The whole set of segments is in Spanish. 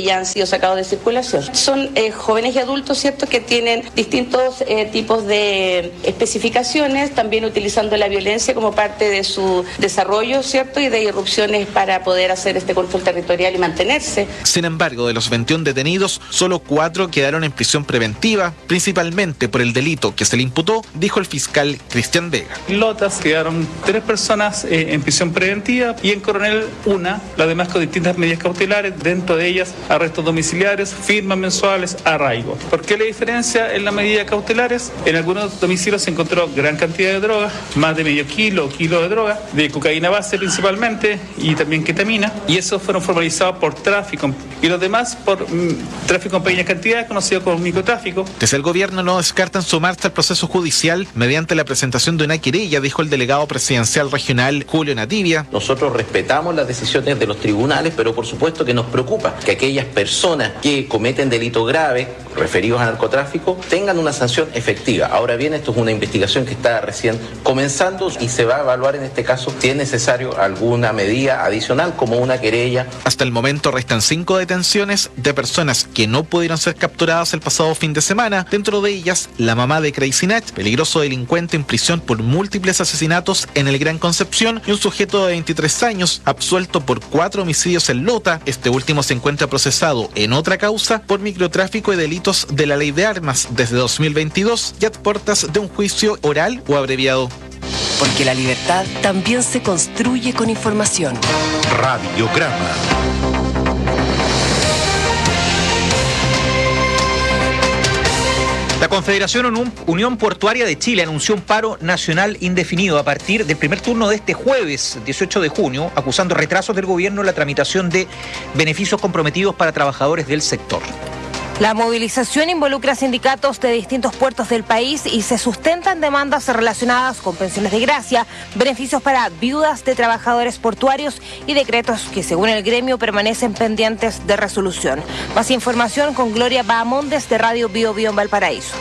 que ya han sido sacados de circulación. Son jóvenes y adultos, ¿cierto?, que tienen distintos tipos de especificaciones, también utilizando la violencia como parte de su desarrollo, ¿cierto?, y de irrupciones para poder hacer este control territorial y mantenerse. Sin embargo, de los 21 detenidos, solo 4 quedaron en prisión preventiva, principalmente por el delito que se le imputó, dijo el fiscal Cristian Vega. Lotas quedaron 3 personas en prisión preventiva y en Coronel 1, las demás con distintas medidas cautelares, dentro de ellas arrestos domiciliarios, firmas mensuales, arraigo. ¿Por qué la diferencia en las medidas cautelares? En algunos domicilios se encontró gran cantidad de droga, más de medio kilo de droga, de cocaína base principalmente y también ketamina, y esos fueron formalizados por tráfico y los demás por tráfico en pequeñas cantidades, conocido como microtráfico. Desde el gobierno no descartan sumarse al proceso judicial mediante la presentación de una querella, dijo el delegado presidencial regional Julio Nativia. Nosotros respetamos las decisiones de los tribunales, pero por supuesto que nos preocupa que aquellas personas que cometen delitos graves referidos a narcotráfico tengan una sanción efectiva. Ahora bien, esto es una investigación que está recién comenzando y se va a evaluar en este caso si es necesario alguna medida adicional como una querella. Hasta el momento restan 5 detenciones de personas que no pudieron ser capturadas el pasado fin de semana, dentro de ellas la mamá de Crazy Nach, peligroso delincuente en prisión por múltiples asesinatos en el Gran Concepción, y un sujeto de 23 años absuelto por 4 homicidios en Lota. Este último se encuentra procesado en otra causa por microtráfico y delitos de la ley de armas desde 2022 y a puertas de un juicio oral o abreviado. Porque la libertad también se construye con información. Radiograma. La Confederación Unión Portuaria de Chile anunció un paro nacional indefinido a partir del primer turno de este jueves, 18 de junio, acusando retrasos del gobierno en la tramitación de beneficios comprometidos para trabajadores del sector. La movilización involucra sindicatos de distintos puertos del país y se sustentan demandas relacionadas con pensiones de gracia, beneficios para viudas de trabajadores portuarios y decretos que, según el gremio, permanecen pendientes de resolución. Más información con Gloria Bahamondes de Radio Bio Bio en Valparaíso.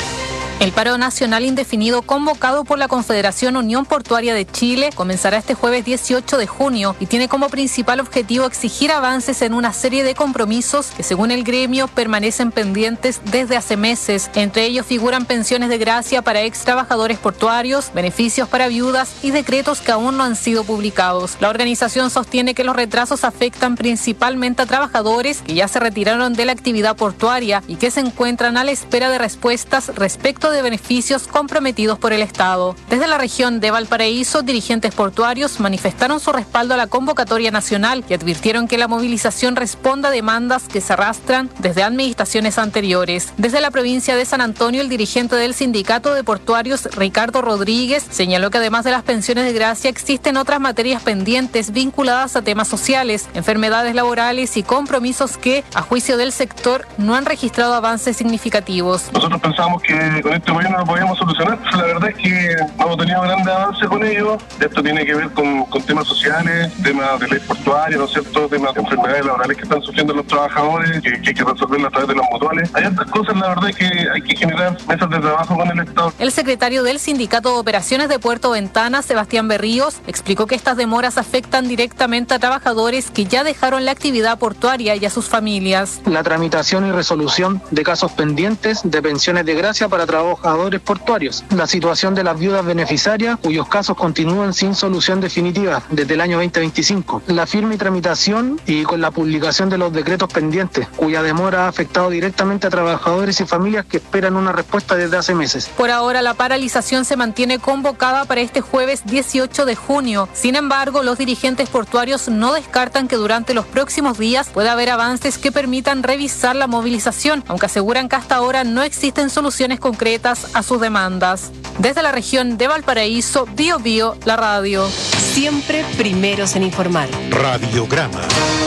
El paro nacional indefinido convocado por la Confederación Unión Portuaria de Chile comenzará este jueves 18 de junio y tiene como principal objetivo exigir avances en una serie de compromisos que, según el gremio, permanecen pendientes desde hace meses. Entre ellos figuran pensiones de gracia para ex trabajadores portuarios, beneficios para viudas y decretos que aún no han sido publicados. La organización sostiene que los retrasos afectan principalmente a trabajadores que ya se retiraron de la actividad portuaria y que se encuentran a la espera de respuestas respecto de beneficios comprometidos por el Estado. Desde la región de Valparaíso, dirigentes portuarios manifestaron su respaldo a la convocatoria nacional y advirtieron que la movilización responda a demandas que se arrastran desde administraciones anteriores. Desde la provincia de San Antonio, el dirigente del sindicato de portuarios, Ricardo Rodríguez, señaló que además de las pensiones de gracia existen otras materias pendientes vinculadas a temas sociales, enfermedades laborales y compromisos que, a juicio del sector, no han registrado avances significativos. Nosotros pensamos que con este gobierno lo podíamos solucionar. La verdad es que no hemos tenido grandes avances con ello. Esto tiene que ver con temas sociales, temas de ley portuaria, ¿no es cierto?, temas de enfermedades laborales que están sufriendo los trabajadores, que hay que resolverlo a través de los mutuales. Hay otras cosas, la verdad es que hay que generar mesas de trabajo con el Estado. El secretario del Sindicato de Operaciones de Puerto Ventana, Sebastián Berríos, explicó que estas demoras afectan directamente a trabajadores que ya dejaron la actividad portuaria y a sus familias. La tramitación y resolución de casos pendientes de pensiones de gracia para trabajadores portuarios. La situación de las viudas beneficiarias, cuyos casos continúan sin solución definitiva desde el año 2025. La firma y tramitación y con la publicación de los decretos pendientes, cuya demora ha afectado directamente a trabajadores y familias que esperan una respuesta desde hace meses. Por ahora, la paralización se mantiene convocada para este jueves 18 de junio. Sin embargo, los dirigentes portuarios no descartan que durante los próximos días pueda haber avances que permitan revisar la movilización, aunque aseguran que hasta ahora no existen soluciones concretas a sus demandas. Desde la región de Valparaíso, Bio Bio, la radio. Siempre primeros en informar. Radiograma.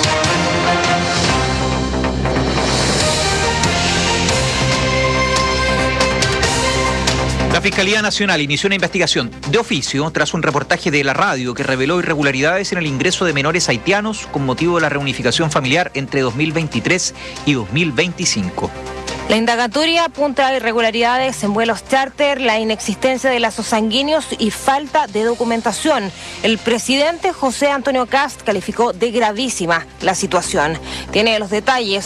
La Fiscalía Nacional inició una investigación de oficio tras un reportaje de la radio que reveló irregularidades en el ingreso de menores haitianos con motivo de la reunificación familiar entre 2023 y 2025. La indagatoria apunta a irregularidades en vuelos charter, la inexistencia de lazos sanguíneos y falta de documentación. El presidente José Antonio Kast calificó de gravísima la situación. Tiene los detalles